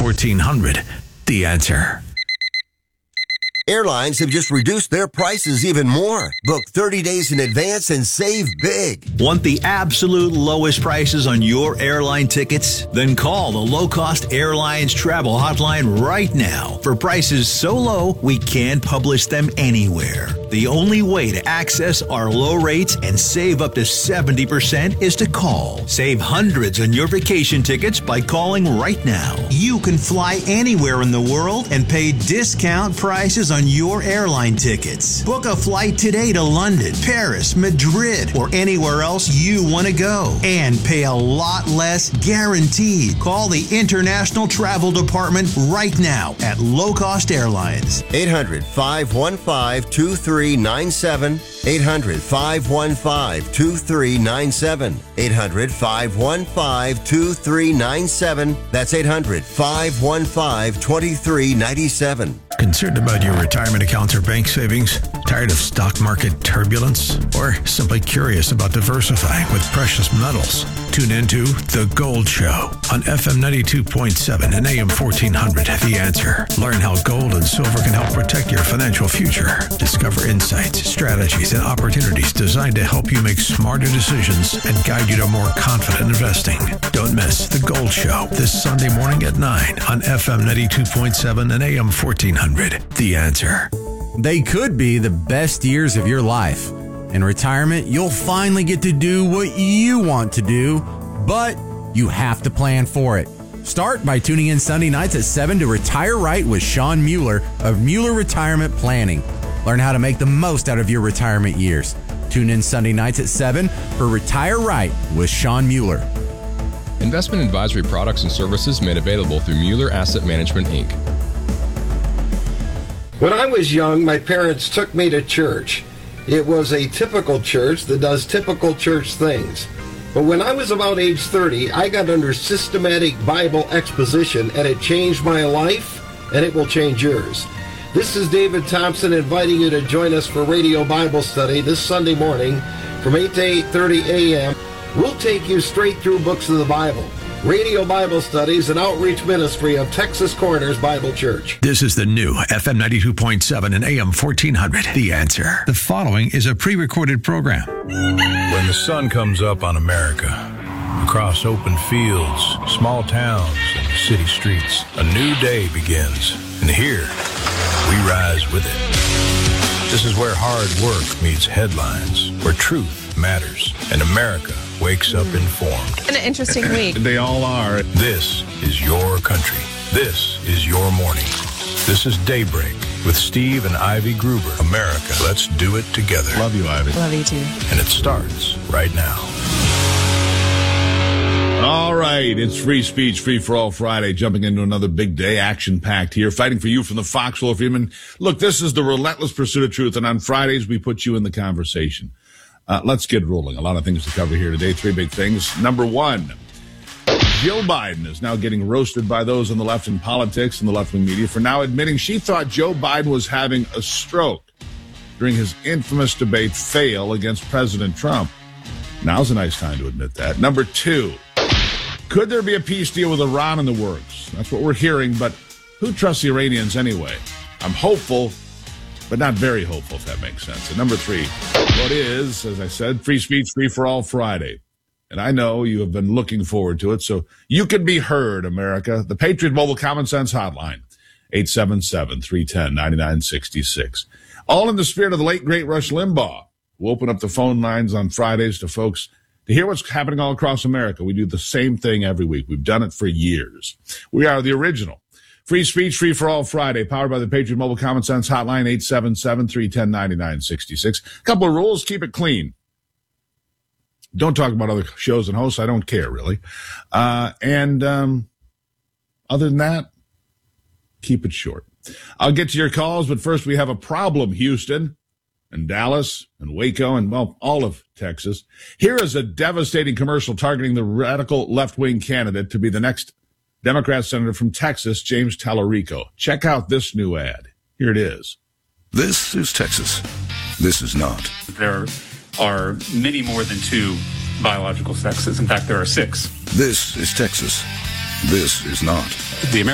1400. The Answer. Airlines have just reduced their prices even more. Book 30 days in advance and save big. Want the absolute lowest prices on your airline tickets? Then call the Low Cost Airlines Travel Hotline right now for prices so low we can't publish them anywhere. The only way to access our low rates and save up to 70% is to call. Save hundreds on your vacation tickets by calling right now. You can fly anywhere in the world and pay discount prices on your airline tickets. Book a flight today to London, Paris, Madrid, or anywhere else you want to go. And pay a lot less guaranteed. Call the International Travel Department right now at Low Cost Airlines. 800-515-2397. 800-515-2397. 800-515-2397. That's 800-515-2397. Concerned about your retirement accounts or bank savings? Tired of stock market turbulence? Or simply curious about diversifying with precious metals? Tune into The Gold Show on FM 92.7 and AM 1400. The Answer. Learn how gold and silver can help protect your financial future. Discover insights, strategies, and opportunities designed to help you make smarter decisions and guide you to more confident investing. Don't miss The Gold Show this Sunday morning at 9 on FM 92.7 and AM 1400. The Answer. They could be the best years of your life. In retirement, you'll finally get to do what you want to do, but you have to plan for it. Start by tuning in Sunday nights at 7 to Retire Right with Sean Mueller of Mueller Retirement Planning. Learn how to make the most out of your retirement years. Tune in Sunday nights at 7 for Retire Right with Sean Mueller. Investment advisory products and services made available through Mueller Asset Management, Inc. When I was young, my parents took me to church. It was a typical church that does typical church things. But when I was about age 30, I got under systematic Bible exposition, and it changed my life, and it will change yours. This is David Thompson inviting you to join us for Radio Bible Study this Sunday morning from 8 to 8:30 a.m. We'll take you straight through books of the Bible. Radio Bible Studies, an outreach ministry of Texas Corners Bible Church. This is the new FM 92.7 and AM 1400. The Answer. The following is a pre-recorded program. When the sun comes up on America, across open fields, small towns, and city streets, a new day begins. And here, we rise with it. This is where hard work meets headlines, where truth matters, and America wakes up informed. An interesting week. They all are. This is your country. This is your morning. This is Daybreak with Steve and Ivy Gruber. America, let's do it together. Love you, Ivy. Love you too. And it starts right now. All right, it's Free Speech, Free for All Friday, jumping into another big day, action-packed here, fighting for you from the foxhole. Freeman. Look, this is the relentless pursuit of truth, and on Fridays, we put you in the conversation. Let's get rolling. A lot of things to cover here today. Three big things. Number one, Jill Biden is now getting roasted by those on the left in politics and the left-wing media for now admitting she thought Joe Biden was having a stroke during his infamous debate fail against President Trump. Now's a nice time to admit that. Number two, could there be a peace deal with Iran in the works? That's what we're hearing, but who trusts the Iranians anyway? I'm hopeful, but not very hopeful, if that makes sense. And number three, what is, as I said, Free Speech, Free for All Friday. And I know you have been looking forward to it, so you can be heard, America. The Patriot Mobile Common Sense Hotline, 877-310-9966. All in the spirit of the late, great Rush Limbaugh, who open up the phone lines on Fridays to folks to hear what's happening all across America. We do the same thing every week. We've done it for years. We are the original Free Speech, Free for All Friday, powered by the Patriot Mobile Common Sense Hotline, 877-310-9966. A couple of rules, keep it clean. Don't talk about other shows and hosts. I don't care, really. Other than that, keep it short. I'll get to your calls, but first we have a problem, Houston and Dallas and Waco and, well, all of Texas. Here is a devastating commercial targeting the radical left-wing candidate to be the next Democrat senator from Texas, James Tallarico. Check out this new ad. Here it is. This is Texas. This is not. There are many more than two biological sexes. In fact, there are 6. This is Texas. This is not. The